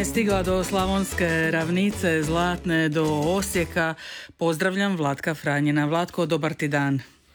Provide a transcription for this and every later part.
Stigla do Slavonske ravnice, Zlatne, do Osijeka. Pozdravljam Vlatka Franjina. Vlatko, dobar ti dan.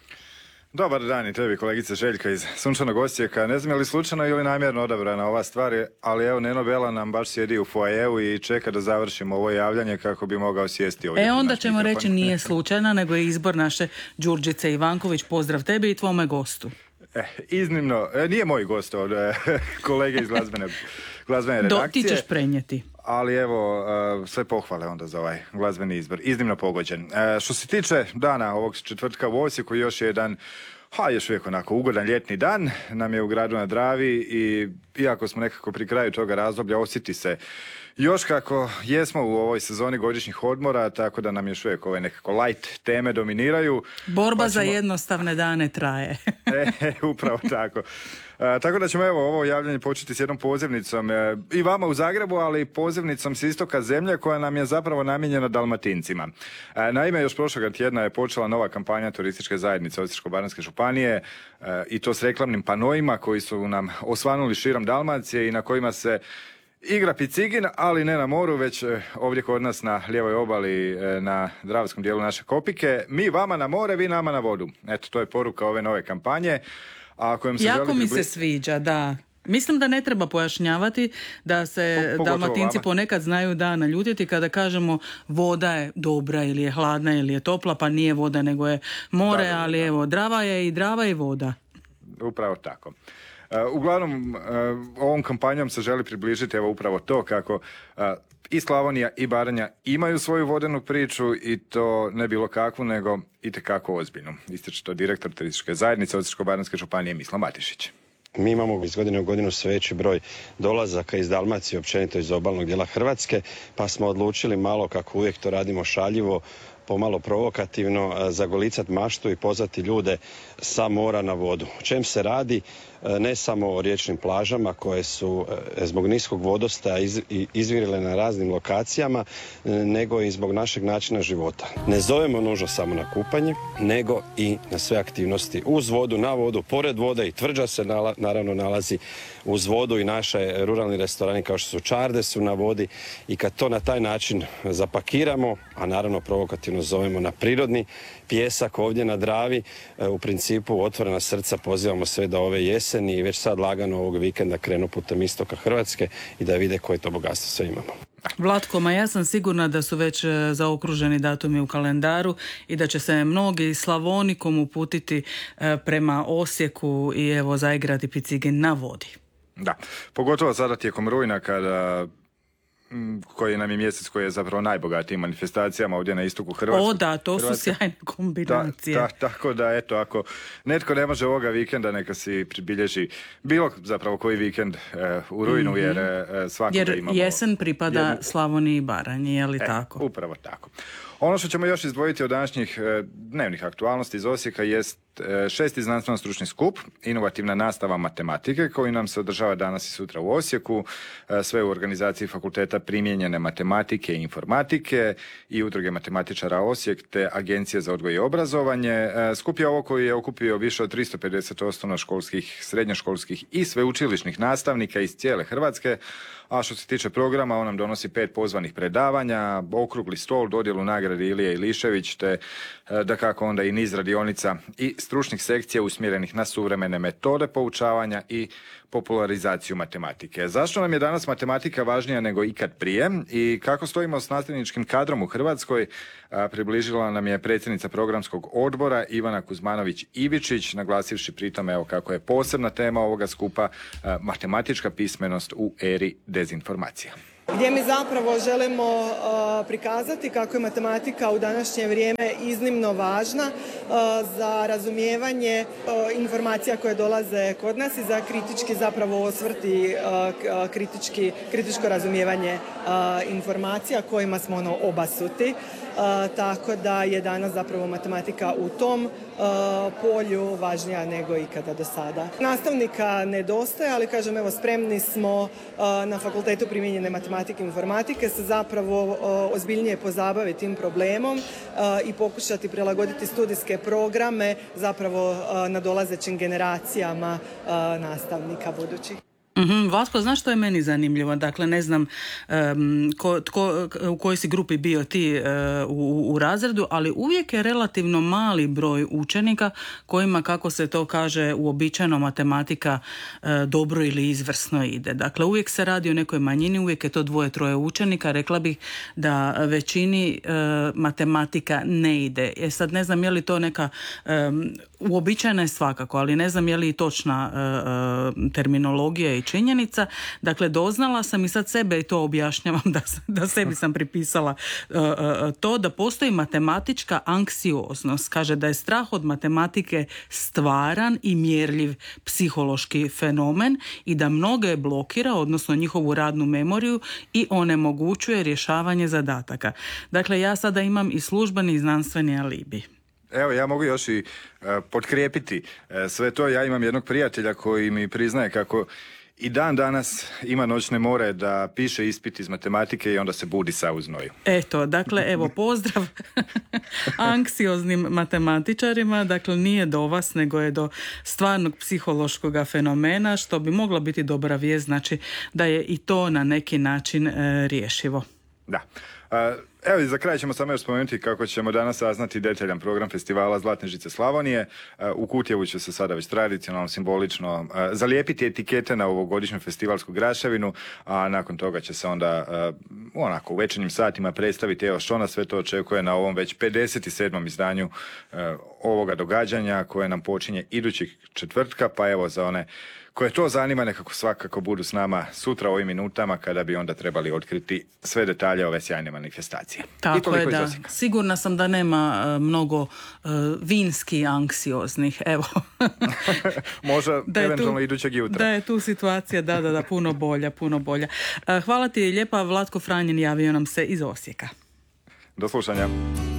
Dobar dan i tebi, kolegice Željka iz sunčanog Osijeka. Ne znam je li slučajno ili namjerno odabrana ova stvar, ali evo Neno Bela nam baš sjedi u foajeu i čeka da završimo ovo javljanje kako bi mogao sjesti ovdje. Onda ćemo reći nije slučajna, nego je izbor naše Đurđice Ivanković. Pozdrav tebi i tvome gostu. Iznimno, nije moj gost od kolege iz glazbene redakcije. Ti ćeš prenijeti. Ali evo, sve pohvale onda za ovaj glazbeni izbor. Iznimno pogođen. Što se tiče dana ovog četvrtka u Osijeku, još je jedan, još uvijek onako ugodan ljetni dan nam je u gradu na Dravi i iako smo nekako pri kraju toga razdoblja, osjeti se još kako jesmo u ovoj sezoni godišnjih odmora, tako da nam još uvijek ove nekako light teme dominiraju. Borba za jednostavne dane traje. Upravo tako. Tako da ćemo evo ovo javljanje početi s jednom pozivnicom i vama u Zagrebu, ali i pozivnicom s istoka zemlje koja nam je zapravo namijenjena Dalmatincima. Naime, još prošloga tjedna je počela nova kampanja turističke zajednice Osječko-baranjske županije i to s reklamnim panoima koji su nam osvanuli širom Dalmacije i na kojima se igra picigin, ali ne na moru, već ovdje kod nas na lijevoj obali, na dravskom dijelu naše Kopike. Mi vama na more, vi nama na vodu. Eto, to je poruka ove nove kampanje. Jako mi se sviđa, da. Mislim da ne treba pojašnjavati da se Dalmatinci ponekad znaju da naljutiti kada kažemo voda je dobra ili je hladna ili je topla, pa nije voda nego je more, ali evo Drava je i Drava i voda. Upravo tako. Uglavnom, ovom kampanjom se želi približiti evo upravo to kako i Slavonija i Baranja imaju svoju vodenu priču i to ne bilo kakvu, nego itekako ozbiljnu. Ističe to direktor turističke zajednice Osječko-baranjske županije Mislav Matišić. Mi imamo iz godine u godinu sve veći broj dolazaka iz Dalmacije, općenito iz obalnog dijela Hrvatske, pa smo odlučili malo, kako uvijek to radimo šaljivo, pomalo provokativno, zagolicati maštu i pozvati ljude sa mora na vodu. O čem se radi? Ne samo o riječnim plažama koje su zbog niskog vodostaja izvirile na raznim lokacijama, nego i zbog našeg načina života. Ne zovemo nužno samo na kupanje, nego i na sve aktivnosti uz vodu, na vodu, pored vode, i Tvrđa se naravno nalazi uz vodu i naše ruralni restorani kao što su Čarde su na vodi, i kad to na taj način zapakiramo, a naravno provokativno zovemo na prirodni pijesak ovdje na Dravi, u principu otvorena srca pozivamo sve da ove jeseni i već sad lagano ovog vikenda krenu putem istoka Hrvatske i da vide koje to bogatstvo sve imamo. Vlatko, ja sam sigurna da su već zaokruženi datumi u kalendaru i da će se mnogi Slavonikom uputiti prema Osijeku i evo zaigrati picigin na vodi. Da, pogotovo sada tijekom rujna kada koji nam je mjesec koji je zapravo najbogatiji manifestacijama ovdje na istoku Hrvatske. O da, to su sjajne kombinacije. Tako da, eto, ako netko ne može ovoga vikenda, neka si pribilježi bilo zapravo koji vikend u rujnu, jer svakoga imamo. Jer jesen pripada Slavoniji i Baranji, je li tako? Upravo tako. Ono što ćemo još izdvojiti od današnjih dnevnih aktualnosti iz Osijeka jest 6. znanstveno-stručni skup, inovativna nastava matematike, koji nam se održava danas i sutra u Osijeku, sve u organizaciji Fakulteta primijenjene matematike i informatike i Udruge matematičara Osijek te Agencije za odgoj i obrazovanje. Skup je ovo koji je okupio više od 350 osnovnoškolskih, srednjoškolskih i sveučilišnih nastavnika iz cijele Hrvatske, a što se tiče programa, on nam donosi 5 pozvanih predavanja, okrugli stol, dodjelu nagrade Ilije Ilišević, te dakako onda i niz radionica i stručnih sekcija usmjerenih na suvremene metode poučavanja i popularizaciju matematike. Zašto nam je danas matematika važnija nego ikad prije i kako stojimo s nastavničkim kadrom u Hrvatskoj, približila nam je predsjednica programskog odbora Ivana Kuzmanović-Ivičić, naglasivši pritom evo kako je posebna tema ovoga skupa matematička pismenost u eri dezinformacija. Gdje mi zapravo želimo prikazati kako je matematika u današnje vrijeme iznimno važna za razumijevanje informacija koje dolaze kod nas i za kritički zapravo osvrt i kritičko razumijevanje informacija kojima smo obasuti. Tako da je danas zapravo matematika u tom polju važnija nego ikada do sada. Nastavnika nedostaje, ali kažem evo spremni smo na Fakultetu primijenjene matematike i informatike se zapravo ozbiljnije pozabaviti tim problemom i pokušati prilagoditi studijske programe zapravo nadolazećim generacijama nastavnika budućih. Vlatko, znaš što je meni zanimljivo? Dakle, ne znam u kojoj si grupi bio ti u razredu, ali uvijek je relativno mali broj učenika kojima, kako se to kaže, uobičajeno matematika dobro ili izvrsno ide. Dakle, uvijek se radi o nekoj manjini, uvijek je to 2-3 učenika. Rekla bih da većini matematika ne ide. Sad ne znam je li to neka uobičajena je svakako, ali ne znam je li točna terminologija i činjenica. Dakle, doznala sam i sad sebe i to objašnjavam da sebi sam pripisala to da postoji matematička anksioznost. Kaže da je strah od matematike stvaran i mjerljiv psihološki fenomen i da mnoge blokira, odnosno njihovu radnu memoriju i onemogućuje rješavanje zadataka. Dakle, ja sada imam i službeni i znanstveni alibi. Evo, ja mogu još i potkrijepiti sve to. Ja imam jednog prijatelja koji mi priznaje kako i dan danas ima noćne more da piše ispit iz matematike i onda se budi sav u znoju. Eto, dakle, evo, pozdrav anksioznim matematičarima. Dakle, nije do vas, nego je do stvarnog psihološkog fenomena, što bi mogla biti dobra vijest, znači da je i to na neki način rješivo. Da. Evo i za kraj ćemo samo još spomenuti kako ćemo danas saznati detaljan program festivala Zlatne žice Slavonije. U Kutjevu će se sada već tradicionalno, simbolično zalijepiti etikete na ovogodišnju festivalsku graševinu, a nakon toga će se onda onako u večernjim satima predstaviti evo što nas sve to očekuje na ovom već 57. izdanju ovoga događanja koje nam počinje idućeg četvrtka, pa evo za one koje to zanima nekako svakako budu s nama sutra u ovim minutama kada bi onda trebali otkriti sve detalje ove sjajne manifestacije. Tako je, da. Sigurna sam da nema mnogo vinski anksioznih, evo. Možda eventualno idućeg jutra. Da je tu situacija, da, puno bolja. Hvala ti lijepa, Vlatko Franjin javio nam se iz Osijeka. Do slušanja.